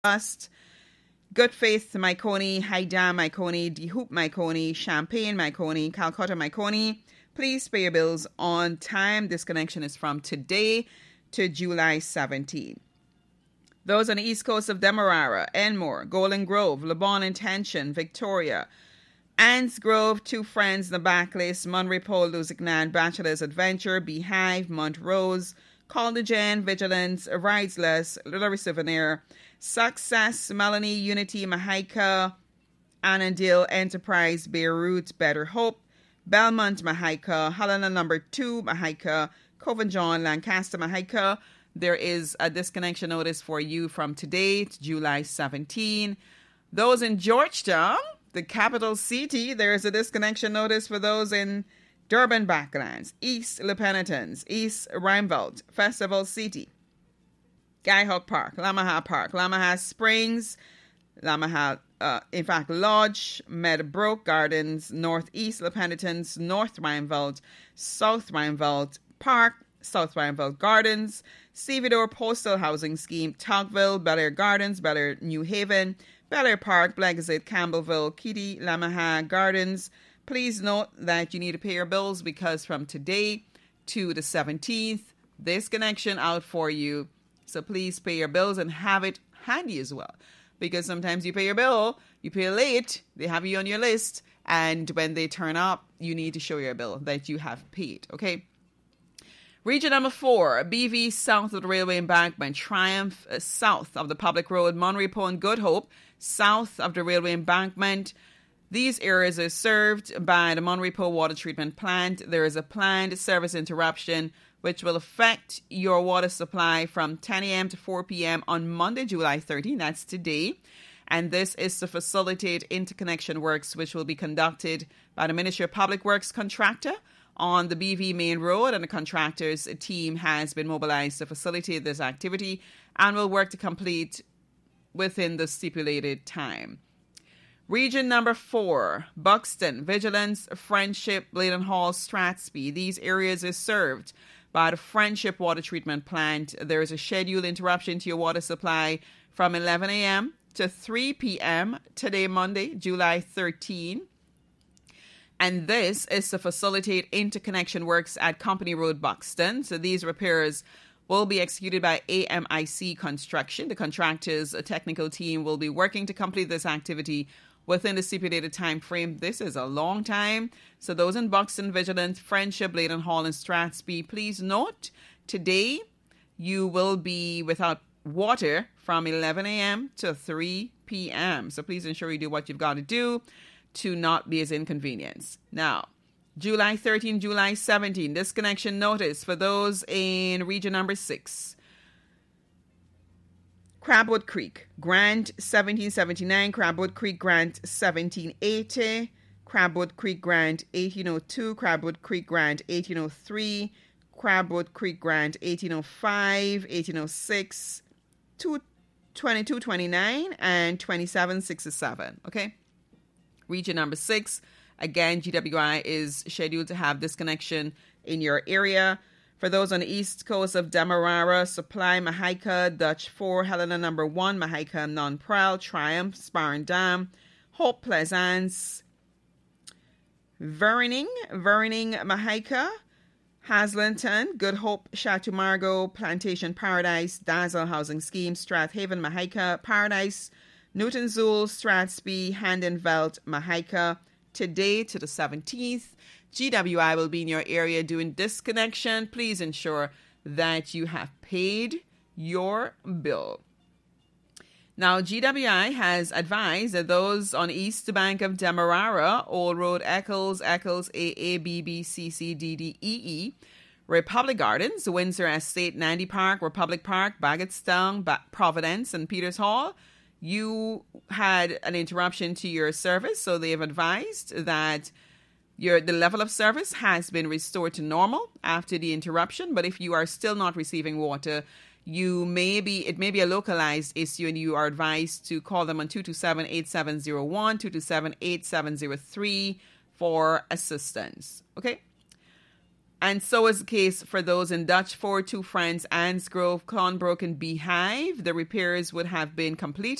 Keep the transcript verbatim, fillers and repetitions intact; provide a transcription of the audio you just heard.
Trust, Good Faith Myconi, Haida Myconi, De Hoop Myconi, Champagne Myconi, Calcutta Myconi. Please pay your bills on time. This connection is from today to July seventeenth. Those on the east coast of Demerara, Enmore, Golden Grove, LeBon Intention, Victoria, Anns Grove, Two Friends, Nabaclis, Monrepos, Lusignan, Bachelor's Adventure, Beehive, Montrose, Caldejan, Vigilance, Rideless, Little Souvenir, Success, Melanie, Unity, Mahaika, Annandale, Enterprise, Beirut, Better Hope, Belmont, Mahaika, Helena number two, Mahaika, Coven John, Lancaster, Mahaika. There is a disconnection notice for you from today to July seventeenth. Those in Georgetown, the capital city, there is a disconnection notice for those in Durban Backlands, East Le Penitence, East Rheinveld, Festival City, Skyhawk Park, Lamaha Park, Lamaha Springs, Lamaha, uh, in fact, Lodge, Meadowbrook Gardens, Northeast Le Penitence, North Rheinveld, South Rheinveld Park, South Rheinveld Gardens, Stevedore Postal Housing Scheme, Tugville, Bel Air Gardens, Bel Air New Haven, Bel Air Park, Blagazit, Campbellville, Kitty, Lamaha Gardens. Please note that you need to pay your bills because from today to the seventeenth, this connection out for you. So please pay your bills and have it handy as well. Because sometimes you pay your bill, you pay late, they have you on your list, and when they turn up, you need to show your bill that you have paid, okay? Region number four, B V south of the railway embankment, Triumph uh, south of the public road, Monrepos and Good Hope, south of the railway embankment. These areas are served by the Monrepos water treatment plant. There is a planned service interruption which will affect your water supply from ten a.m. to four p.m. on Monday, July thirteenth. That's today. And this is to facilitate interconnection works which will be conducted by the Ministry of Public Works contractor on the B V Main Road, and the contractor's team has been mobilized to facilitate this activity and will work to complete within the stipulated time. Region number four, Buxton, Vigilance, Friendship, Bladen Hall, Strathspey. These areas are served by the Friendship Water Treatment Plant. There is a scheduled interruption to your water supply from eleven a.m. to three p.m. today, Monday, July thirteenth. And this is to facilitate interconnection works at Company Road, Buxton. So these repairs will be executed by A M I C Construction. The contractor's technical team will be working to complete this activity within the stipulated time frame. This is a long time. So those in Buxton, Vigilance, Friendship, Bladen Hall, and Strathspey, please note, today you will be without water from eleven a.m. to three p.m. So please ensure you do what you've got to do to not be as inconvenienced. Now, July thirteenth, July seventeenth, disconnection notice for those in region number six. Crabwood Creek, Grant seventeen seventy-nine, Crabwood Creek Grant seventeen eighty, Crabwood Creek Grant eighteen oh two, Crabwood Creek Grant eighteen oh three, Crabwood Creek Grant eighteen oh five, eighteen oh six, twenty-two twenty-nine, and twenty-seven sixty-seven, okay? Region number six, again, G W I is scheduled to have this connection in your area. For those on the east coast of Demerara, Supply, Mahaika, Dutch four, Helena number one, Mahaika, Non-Prowl, Triumph, Sparn Dam, Hope, Pleasance, Verning, Verning, Mahaika, Haslington, Good Hope, Chateau Margaux, Plantation Paradise, Dazzle Housing Scheme, Strathaven, Mahaika, Paradise, Newton Zool, Strathspey, Handenveld, Mahaika. Today to the seventeenth, G W I will be in your area doing disconnection. Please ensure that you have paid your bill. Now, G W I has advised that those on East Bank of Demerara, Old Road, Eccles, Eccles, A A, B B, C C, D D, E E, Republic Gardens, Windsor Estate, Nandy Park, Republic Park, Baggetstown, ba- Providence, and Peters Hall, you had an interruption to your service, so they have advised that your the level of service has been restored to normal after the interruption. But if you are still not receiving water, you may be it may be a localized issue, and you are advised to call them on two two seven, eight seven zero one, two two seven, eight seven zero three for assistance. Okay. And so is the case for those in Dutch Ford, Two Friends, Anns Grove, Clonbrook, and Beehive. The repairs would have been completed